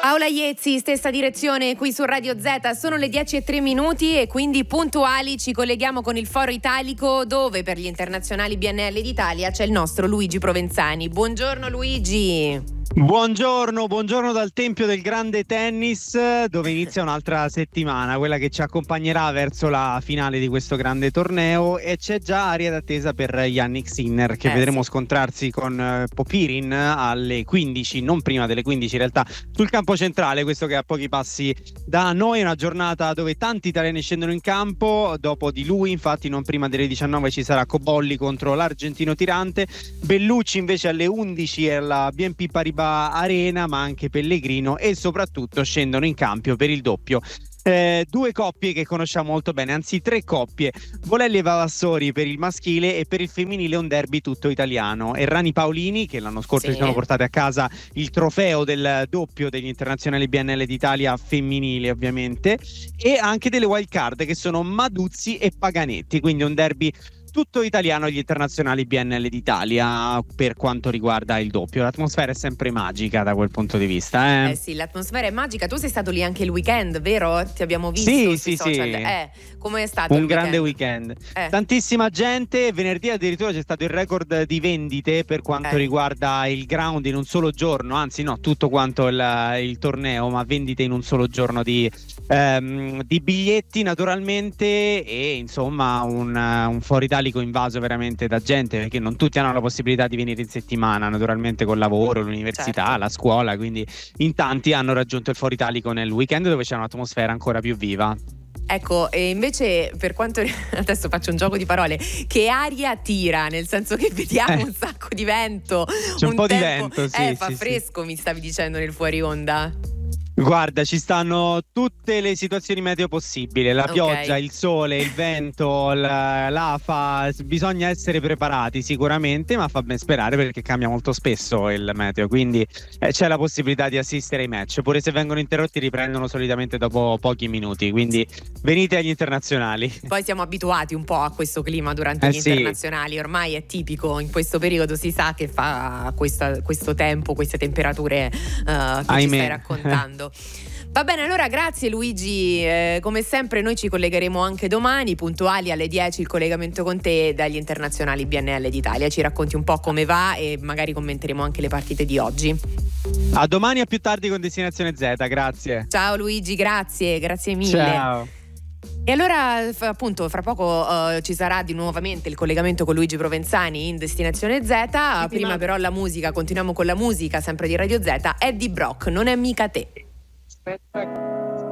Paola Iezzi, stessa direzione qui su Radio Z, sono le 10:03 e quindi puntuali ci colleghiamo con il Foro Italico, dove per gli internazionali BNL d'Italia c'è il nostro Luigi Provenzani. Buongiorno Luigi. Buongiorno dal Tempio del Grande Tennis, dove inizia un'altra settimana, quella che ci accompagnerà verso la finale di questo grande torneo, e c'è già aria d'attesa per Jannik Sinner, che vedremo scontrarsi con Popyrin alle 15, non prima delle 15 in realtà, sul campo centrale, questo che è a pochi passi da noi. È una giornata dove tanti italiani scendono in campo. Dopo di lui, infatti, non prima delle 19 ci sarà Cobolli contro l'Argentino Tirante, Bellucci invece alle 11 alla BNP Paribas Arena, ma anche Pellegrino, e soprattutto scendono in campo per il doppio due coppie che conosciamo molto bene, anzi tre coppie: Bolelli e Vavassori per il maschile, e per il femminile un derby tutto italiano. Errani Paolini, che l'anno scorso si sono portate a casa il trofeo del doppio degli internazionali BNL d'Italia femminile, ovviamente, e anche delle wild card che sono Maduzzi e Paganetti, quindi un derby tutto italiano agli internazionali BNL d'Italia per quanto riguarda il doppio. L'atmosfera è sempre magica da quel punto di vista. Sì, l'atmosfera è magica. Tu sei stato lì anche il weekend, vero? Ti abbiamo visto sui social. Come è stato un grande weekend? Tantissima gente. Venerdì addirittura c'è stato il record di vendite per quanto riguarda il ground in un solo giorno, anzi no, tutto quanto il torneo, ma vendite in un solo giorno di biglietti, naturalmente, e insomma un Foro Italico invaso veramente da gente, perché non tutti hanno la possibilità di venire in settimana, naturalmente, col lavoro, l'università, la scuola, quindi in tanti hanno raggiunto il Foro Italico nel weekend, dove c'è un'atmosfera ancora più viva. Ecco, e invece per quanto adesso faccio un gioco di parole, che aria tira, nel senso che vediamo un sacco di vento, c'è un po' di vento, fa fresco, mi stavi dicendo nel fuori onda. Guarda, ci stanno tutte le situazioni meteo possibili: la pioggia, il sole, il vento, l'afa. Bisogna essere preparati sicuramente, ma fa ben sperare, perché cambia molto spesso il meteo, quindi c'è la possibilità di assistere ai match. Pure se vengono interrotti, riprendono solitamente dopo pochi minuti, quindi venite agli internazionali. Poi siamo abituati un po' a questo clima durante gli internazionali, ormai è tipico, in questo periodo si sa che fa questo tempo, queste temperature che ci stai raccontando. Va bene, allora grazie Luigi, come sempre noi ci collegheremo anche domani puntuali alle 10, il collegamento con te dagli internazionali BNL d'Italia. Ci racconti un po' come va e magari commenteremo anche le partite di oggi. A domani, a più tardi con Destinazione Z, grazie. Ciao Luigi, grazie mille. Ciao. E allora appunto fra poco ci sarà di nuovamente il collegamento con Luigi Provenzani in Destinazione Z. Prima però la musica, continuiamo con la musica sempre di Radio Z. Eddie Brock, Non è mica te. Aspetta.